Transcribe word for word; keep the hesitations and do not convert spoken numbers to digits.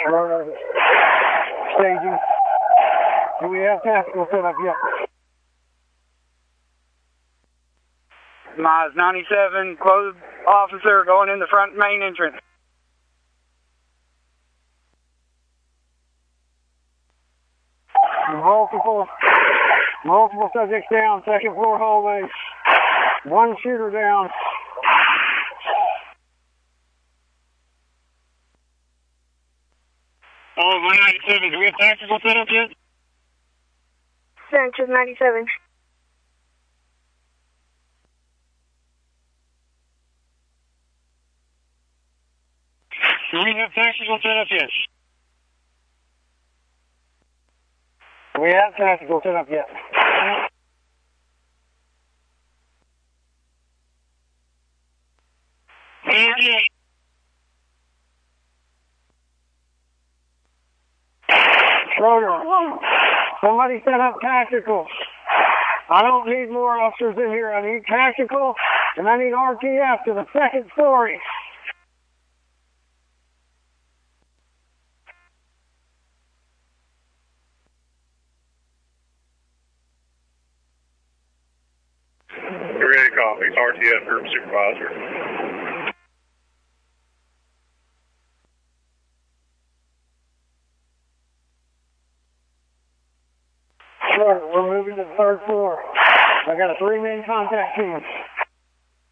Rotor staging. Do we have tactical set up yet? Miles ninety-seven, closed officer going in the front main entrance. Multiple, multiple subjects down, second floor hallway. One shooter down. Oh, one ninety-seven, do we have tactical set up yet? Center ninety-seven. Do we have tactical set up yet? We have tactical set up yet. Okay. Schroeder, somebody set up tactical. I don't need more officers in here. I need tactical, and I need R T F to the second story. We're ready to copy. R T F Group Supervisor. Sure, we're moving to the third floor. I got a three-man contact team.